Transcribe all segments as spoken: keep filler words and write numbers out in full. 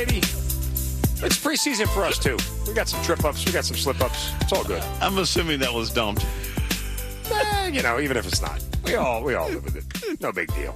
It's preseason for us, too. We got some trip-ups. We got some slip-ups. It's all good. I'm assuming that was dumped. Eh, you know, even if it's not. We all we all live with it. No big deal.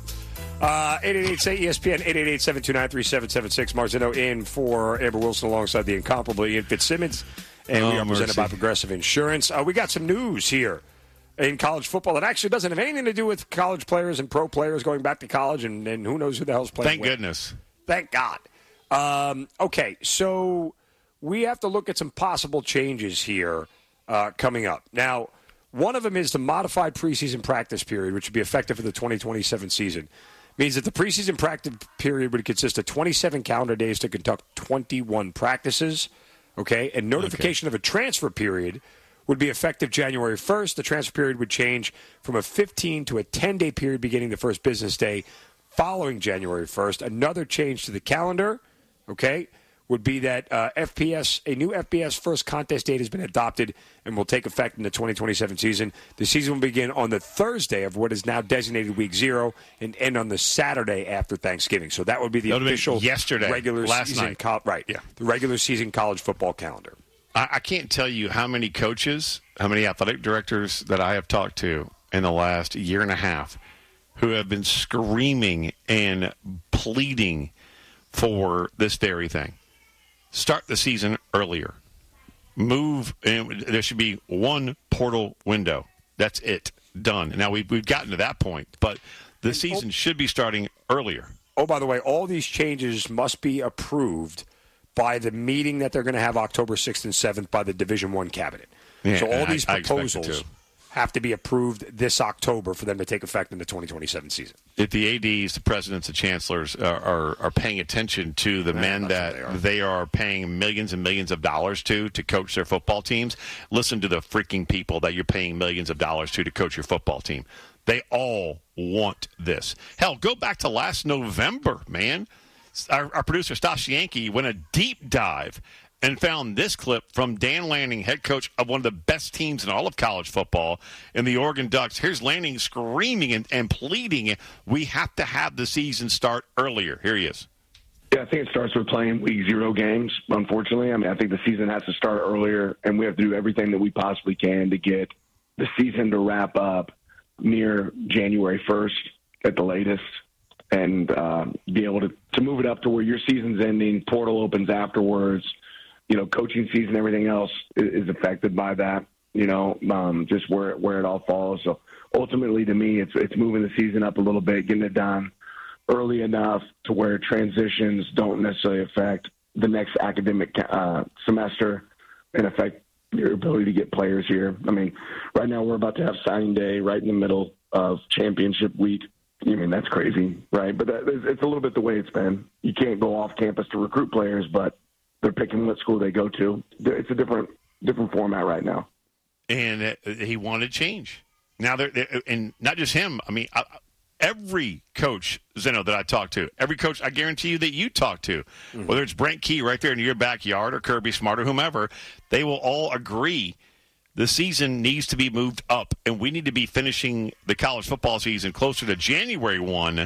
Uh, eight eight eight, say E S P N, eight eight eight, seven two nine, three seven seven six. Marzino in for Amber Wilson alongside the incomparable Ian Fitzsimmons. And oh, we are presented mercy. by Progressive Insurance. Uh, we got some news here in college football that actually doesn't have anything to do with college players and pro players going back to college, and, and who knows who the hell's playing Thank with. goodness. Thank God. Um, okay, so we have to look at some possible changes here uh, coming up. Now, one of them is the modified preseason practice period, which would be effective for the twenty twenty-seven season. Means that the preseason practice period would consist of twenty-seven calendar days to conduct twenty-one practices, okay? And notification okay. of a transfer period would be effective January first. The transfer period would change from a fifteen to a ten-day period beginning the first business day following January first. Another change to the calendar, okay, would be that uh, F P S, a new F B S first contest date has been adopted and will take effect in the twenty twenty-seven season. The season will begin on the Thursday of what is now designated week zero and end on the Saturday after Thanksgiving. So that would be the that official yesterday, regular last season, night. co- right? Yeah, the regular season college football calendar. I, I can't tell you how many coaches, how many athletic directors that I have talked to in the last year and a half who have been screaming and pleading for this very thing. Start the season earlier. Move, and there should be one portal window. That's it. Done. Now, we've, we've gotten to that point, but the season should be starting earlier. Oh, by the way, all these changes must be approved by the meeting that they're going to have October sixth and seventh by the Division I cabinet. Yeah, so all these I, I proposals have to be approved this October for them to take effect in the twenty twenty-seven season. If the A Ds, the presidents, the chancellors are, are, are paying attention to the yeah, men that they are. they are paying millions and millions of dollars to to coach their football teams, listen to the freaking people that you're paying millions of dollars to to coach your football team. They all want this. Hell, go back to last November, man. Our, our producer, Stas Yankee, went a deep dive and found this clip from Dan Lanning, head coach of one of the best teams in all of college football in the Oregon Ducks. Here's Lanning screaming and, and pleading, we have to have the season start earlier. Here he is. Yeah, I think it starts with playing week zero games, unfortunately. I mean, I think the season has to start earlier, and we have to do everything that we possibly can to get the season to wrap up near January first at the latest, and uh, be able to, to move it up to where your season's ending, portal opens afterwards. You know, coaching season, everything else is, is affected by that, you know, um, just where, where it all falls. So ultimately, to me, it's it's moving the season up a little bit, getting it done early enough to where transitions don't necessarily affect the next academic uh, semester and affect your ability to get players here. I mean, right now we're about to have signing day right in the middle of championship week. I mean, that's crazy, right? But that, it's a little bit the way it's been. You can't go off campus to recruit players, but they're picking what school they go to. It's a different different format right now. And uh, he wanted change. Now, they're, they're, and not just him. I mean, I, every coach, Zeno, that I talk to, every coach I guarantee you that you talk to, mm-hmm. whether it's Brent Key right there in your backyard or Kirby Smart or whomever, they will all agree the season needs to be moved up, and we need to be finishing the college football season closer to January first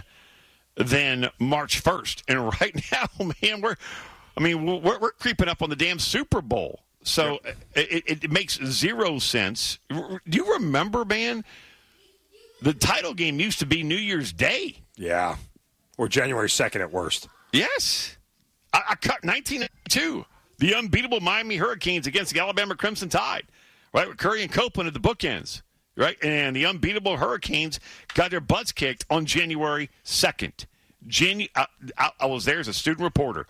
than March first. And right now, man, we're – I mean, we're, we're creeping up on the damn Super Bowl. So yep. it, it makes zero sense. Do you remember, man, the title game used to be New Year's Day. Yeah. Or January second at worst. Yes. I, I cut nineteen ninety-two, the unbeatable Miami Hurricanes against the Alabama Crimson Tide, right, with Curry and Copeland at the bookends, right? And the unbeatable Hurricanes got their butts kicked on January second. Janu- I, I, I was there as a student reporter.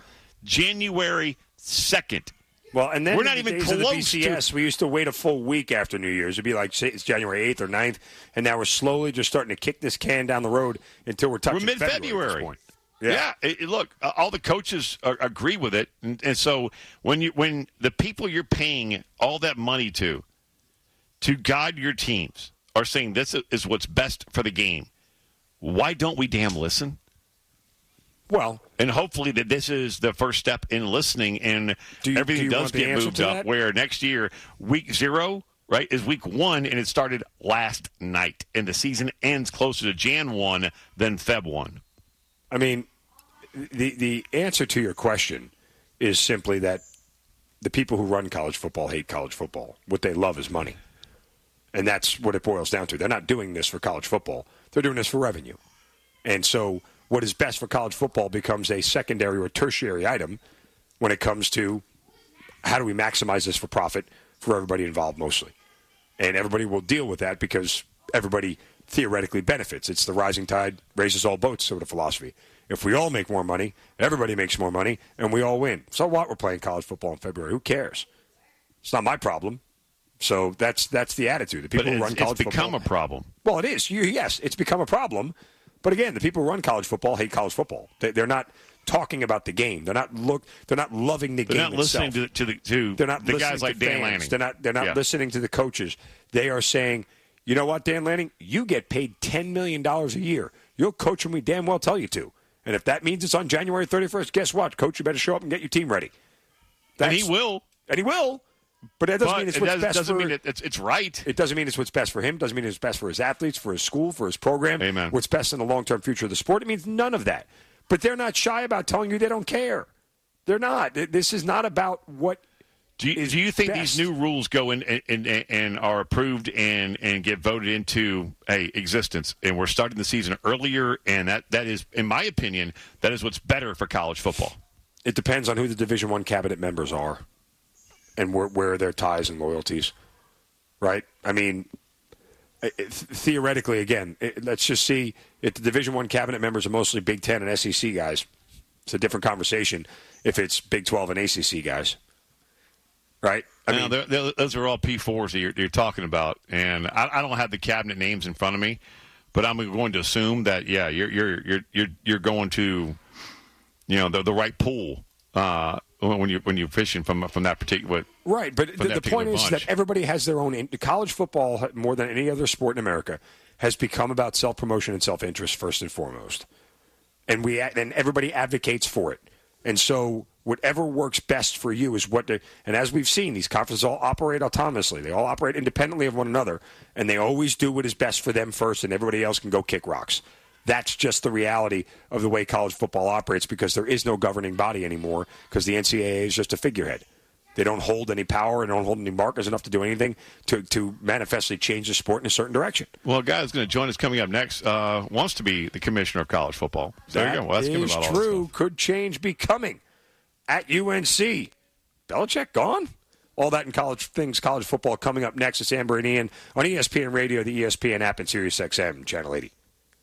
January second. Well, and then we're not even close close to the B C S. to... We used to wait a full week after New Year's. It'd be like say, it's January eighth or ninth, and now we're slowly just starting to kick this can down the road until we're touching we're mid-February. February at this point. Yeah, yeah it, it, look, uh, all the coaches are, agree with it, and, and so when you when the people you're paying all that money to to guide your teams are saying this is what's best for the game, why don't we damn listen? Well, and hopefully that this is the first step in listening, and do you, everything do you does get moved up. That? Where next year, week zero, right, is week one, and it started last night, and the season ends closer to Jan one than Feb one. I mean, the the answer to your question is simply that the people who run college football hate college football. What they love is money. And that's what it boils down to. They're not doing this for college football. They're doing this for revenue. And so what is best for college football becomes a secondary or tertiary item when it comes to how do we maximize this for profit for everybody involved mostly. And everybody will deal with that because everybody theoretically benefits. It's the rising tide raises all boats sort of philosophy. If we all make more money, everybody makes more money, and we all win. So what? We're playing college football in February. Who cares? It's not my problem. So that's that's the attitude. The people but who it's, run college it's become football, a problem. Well, it is. You, yes, it's become a problem. But again, the people who run college football hate college football. They, they're not talking about the game. They're not look. They're not loving the they're game not listening itself. to, to the to they're not the listening guys like to Dan fans. Lanning. They're not. They're not yeah. listening to the coaches. They are saying, you know what, Dan Lanning, you get paid ten million dollars a year. You'll coach when we damn well tell you to. And if that means it's on January thirty-first, guess what, Coach? You better show up and get your team ready. That's, and he will. And he will. But that doesn't but mean it's it what's does, best doesn't for. Mean it, it's, it's right. It doesn't mean it's what's best for him. Doesn't mean it's best for his athletes, for his school, for his program. Amen. What's best in the long-term future of the sport. It means none of that. But they're not shy about telling you they don't care. They're not. This is not about what. Do you, do you think best. These new rules go in and, and, and are approved and, and get voted into a existence? And we're starting the season earlier, and that, that is, in my opinion, that is what's better for college football. It depends on who the Division One cabinet members are and where, where are their ties and loyalties, right? I mean, it, theoretically, again, it, let's just see if the Division One cabinet members are mostly Big Ten and S E C guys. It's a different conversation if it's Big twelve and A C C guys. Right? I now, mean, they're, they're, those are all P fours that you're, you're talking about, and I, I don't have the cabinet names in front of me, but I'm going to assume that yeah, you're you're you're you're, you're going to, you know, the the right pool uh, when you when you're fishing from from that particular right. But the, the point is that everybody has their own. College football, more than any other sport in America, has become about self promotion and self interest first and foremost, and we and everybody advocates for it, and so. Whatever works best for you is what they and as we've seen, these conferences all operate autonomously. They all operate independently of one another, and they always do what is best for them first, and everybody else can go kick rocks. That's just the reality of the way college football operates because there is no governing body anymore because the N C double A is just a figurehead. They don't hold any power and don't hold any markers enough to do anything to, to manifestly change the sport in a certain direction. Well, a guy that's going to join us coming up next uh, wants to be the commissioner of college football. So that there you go. Well, that's is about true. all Could change be coming. At U N C, Belichick gone? All that in college things, college football coming up next. It's Amber and Ian on E S P N Radio, the E S P N app, and Sirius X M, Channel eighty.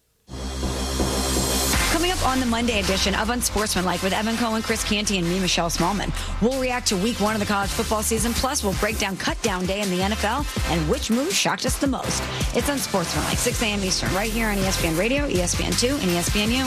Coming up on the Monday edition of Unsportsmanlike with Evan Cohen, Chris Canty, and me, Michelle Smallman. We'll react to week one of the college football season, plus we'll break down cut down day in the N F L and which move shocked us the most. It's Unsportsmanlike, six a.m. Eastern, right here on E S P N Radio, E S P N two, and E S P N U.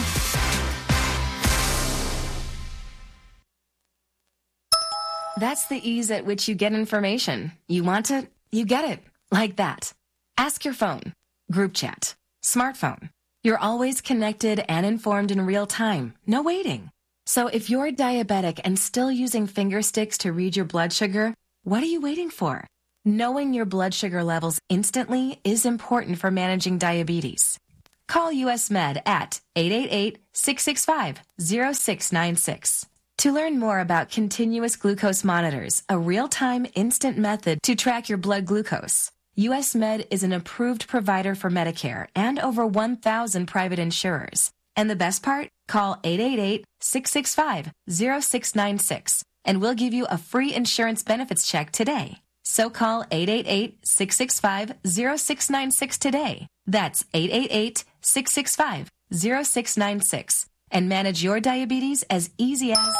That's the ease at which you get information. You want it, you get it. Like that. Ask your phone. Group chat. Smartphone. You're always connected and informed in real time. No waiting. So if you're diabetic and still using finger sticks to read your blood sugar, what are you waiting for? Knowing your blood sugar levels instantly is important for managing diabetes. Call U S Med at eight eight eight, six six five, zero six nine six. To learn more about continuous glucose monitors, a real-time instant method to track your blood glucose, U S Med is an approved provider for Medicare and over one thousand private insurers. And the best part? Call eight eight eight, six six five, zero six nine six and we'll give you a free insurance benefits check today. So call eight eight eight, six six five, zero six nine six today. That's eight eight eight, six six five, zero six nine six. And manage your diabetes as easy as...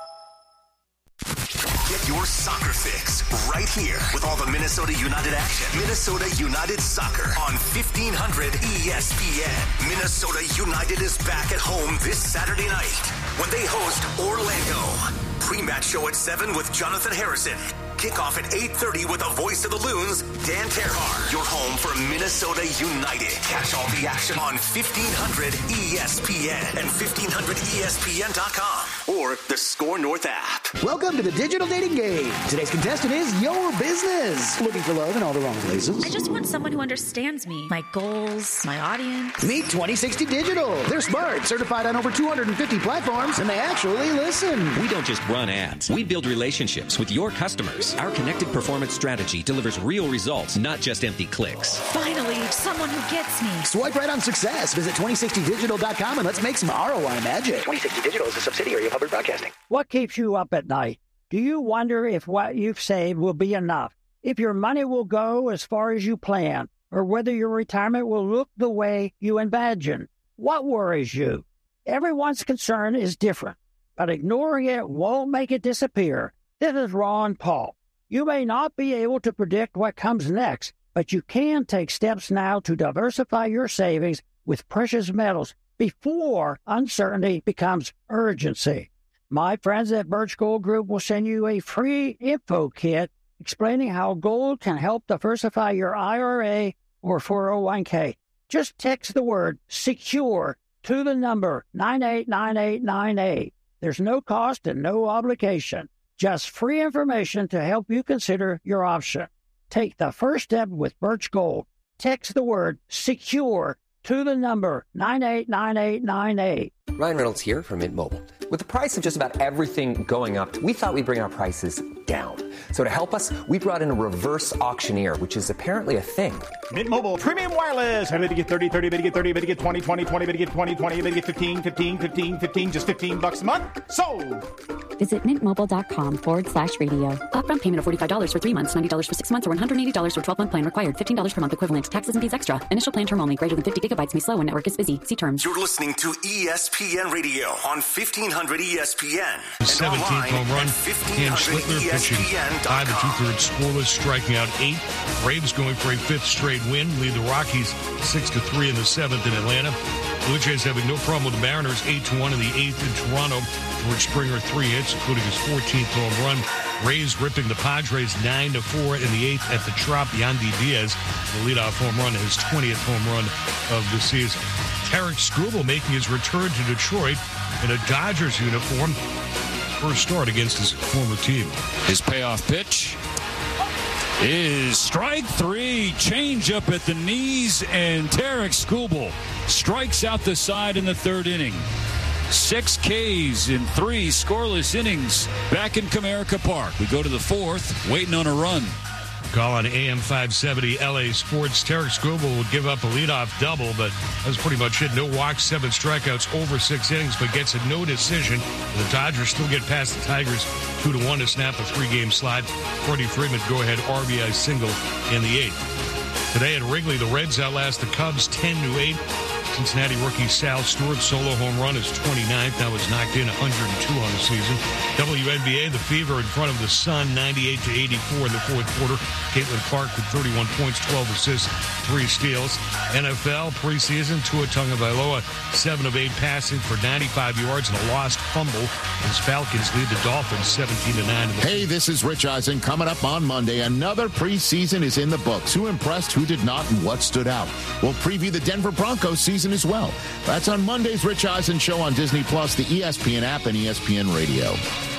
Get your soccer fix right here with all the Minnesota United action. Minnesota United Soccer on fifteen hundred E S P N. Minnesota United is back at home this Saturday night when they host Orlando. Pre-match show at seven with Jonathan Harrison. Kickoff at eight thirty with the voice of the Loons, Dan Terhar. Your home for Minnesota United. Catch all the action on fifteen hundred E S P N and fifteen hundred E S P N dot com. or the Score North app. Welcome to the digital dating game. Today's contestant is your business. Looking for love in all the wrong places? I just want someone who understands me, my goals, my audience. Meet twenty sixty Digital. They're smart, certified on over two hundred fifty platforms, and they actually listen. We don't just run ads. We build relationships with your customers. Our connected performance strategy delivers real results, not just empty clicks. Finally, someone who gets me. Swipe right on success. Visit twenty sixty digital dot com and let's make some R O I magic. twenty sixty Digital is a subsidiary of Hubbard Broadcasting. What keeps you up at night? Do you wonder if what you've saved will be enough? If your money will go as far as you plan? Or whether your retirement will look the way you imagine? What worries you? Everyone's concern is different, but ignoring it won't make it disappear. This is Ron Paul. You may not be able to predict what comes next, but you can take steps now to diversify your savings with precious metals before uncertainty becomes urgency. My friends at Birch Gold Group will send you a free info kit explaining how gold can help diversify your I R A or four oh one k. Just text the word SECURE to the number nine eight nine eight nine eight. There's no cost and no obligation. Just free information to help you consider your option. Take the first step with Birch Gold. Text the word SECURE to the number nine eight nine eight nine eight. Ryan Reynolds here from Mint Mobile. With the price of just about everything going up, we thought we'd bring our prices down. So to help us, we brought in a reverse auctioneer, which is apparently a thing. Mint Mobile Premium Wireless. Ready to get thirty, thirty, bit to get thirty, bit to get twenty, twenty, twenty, bit to get twenty, twenty, bit to get fifteen, fifteen, fifteen, fifteen, just fifteen bucks a month? Sold! Visit mintmobile.com forward slash radio. Upfront payment of forty-five dollars for three months, ninety dollars for six months, or one hundred eighty dollars for twelve-month plan required. fifteen dollars per month equivalent. Taxes and fees extra. Initial plan term only. Greater than fifty gigabytes may slow when network is busy. See terms. You're listening to E S P N Radio on fifteen hundred E S P N. seventeenth home run. Cam Schlittler pitching five and two-thirds scoreless, striking out eight. Braves going for a fifth straight win. Lead the Rockies six to three in the seventh in Atlanta. Blue Jays having no problem with the Mariners, eight to one in the eighth in Toronto. George Springer, three hits, including his fourteenth home run. Rays ripping the Padres nine to four in the eighth at the Trop. Yandy Diaz, the leadoff home run, his twentieth home run of the season. Tarek Skubal making his return to Detroit in a Dodgers uniform. First start against his former team. His payoff pitch is strike three. Change up at the knees, and Tarek Skubal strikes out the side in the third inning. Six Ks in three scoreless innings back in Comerica Park. We go to the fourth, waiting on a run. Call on A M five seventy L A Sports. Tarek Skubal would give up a leadoff double, but that's pretty much it. No walks, seven strikeouts over six innings, but gets a no decision. The Dodgers still get past the Tigers two to one to snap a three-game slide. Freddie Freeman go-ahead R B I single in the eighth. Today at Wrigley, the Reds outlast the Cubs ten to eight. Cincinnati rookie Sal Stewart's solo home run is twenty-ninth. That was knocked in one hundred two on the season. W N B A, the Fever in front of the Sun, ninety-eight to eighty-four in the fourth quarter. Caitlin Clark with thirty-one points, twelve assists, three steals. N F L preseason, Tua Tagovailoa, seven of eight passing for ninety-five yards and a lost fumble. As Falcons lead the Dolphins seventeen to nine. Hey, this is Rich Eisen. Coming up on Monday, another preseason is in the books. Who impressed, who did not, and what stood out? We'll preview the Denver Broncos season as well. That's on Monday's Rich Eisen Show on Disney Plus, the E S P N app, and E S P N Radio.